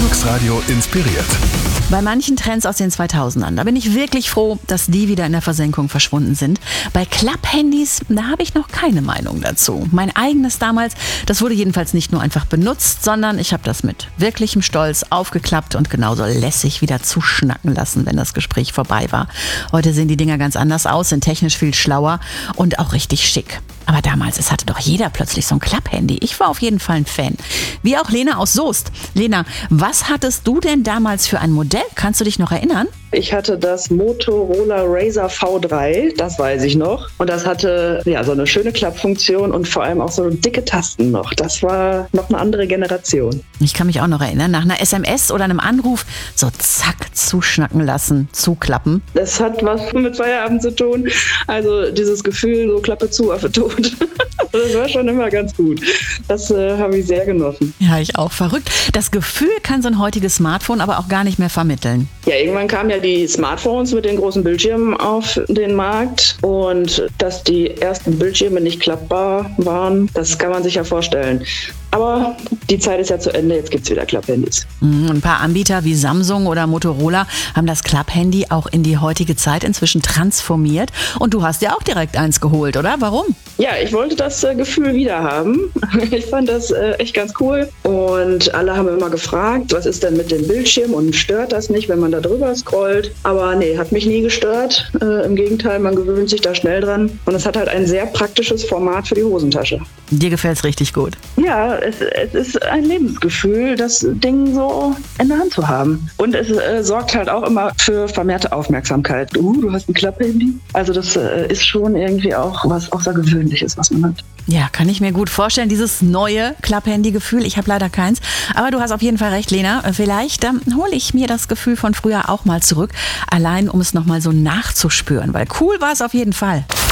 Volksradio inspiriert. Bei manchen Trends aus den 2000ern, da bin ich wirklich froh, dass die wieder in der Versenkung verschwunden sind. Bei Klapphandys, da habe ich noch keine Meinung dazu. Mein eigenes damals, das wurde jedenfalls nicht nur einfach benutzt, sondern ich habe das mit wirklichem Stolz aufgeklappt und genauso lässig wieder zuschnacken lassen, wenn das Gespräch vorbei war. Heute sehen die Dinger ganz anders aus, sind technisch viel schlauer und auch richtig schick. Aber damals, es hatte doch jeder plötzlich so ein Klapphandy. Ich war auf jeden Fall ein Fan. Wie auch Lena aus Soest. Lena, was hattest du denn damals für ein Modell? Kannst du dich noch erinnern? Ich hatte das Motorola Razr V3, das weiß ich noch. Und das hatte so eine schöne Klappfunktion und vor allem auch so dicke Tasten noch. Das war noch eine andere Generation. Ich kann mich auch noch erinnern, nach einer SMS oder einem Anruf so zack, zuschnacken lassen, zuklappen. Das hat was mit Feierabend zu tun. Also dieses Gefühl, so Klappe zu, Affe tot. Das war schon immer ganz gut. Das habe ich sehr genossen. Ja, ich auch. Verrückt. Das Gefühl kann so ein heutiges Smartphone aber auch gar nicht mehr vermitteln. Ja, irgendwann kamen ja die Smartphones mit den großen Bildschirmen auf den Markt. Und dass die ersten Bildschirme nicht klappbar waren, das kann man sich ja vorstellen. Aber die Zeit ist ja zu Ende, jetzt gibt es wieder Klapphandys. Ein paar Anbieter wie Samsung oder Motorola haben das Klapphandy auch in die heutige Zeit inzwischen transformiert. Und du hast dir auch direkt eins geholt, oder? Warum? Ja, ich wollte das Gefühl wieder haben. Ich fand das echt ganz cool. Und alle haben immer gefragt, was ist denn mit dem Bildschirm und stört das nicht, wenn man da drüber scrollt? Aber nee, hat mich nie gestört. Im Gegenteil, man gewöhnt sich da schnell dran. Und es hat halt ein sehr praktisches Format für die Hosentasche. Dir gefällt's richtig gut. Ja, es ist ein Lebensgefühl, das Ding so in der Hand zu haben. Und es sorgt halt auch immer für vermehrte Aufmerksamkeit. Du hast ein Klapphandy? Also das ist schon irgendwie auch was Außergewöhnliches, was man hat. Ja, kann ich mir gut vorstellen, dieses neue Klapphandy-Gefühl. Ich habe leider keins. Aber du hast auf jeden Fall recht, Lena. Vielleicht hole ich mir das Gefühl von früher auch mal zurück. Allein, um es nochmal so nachzuspüren. Weil cool war es auf jeden Fall.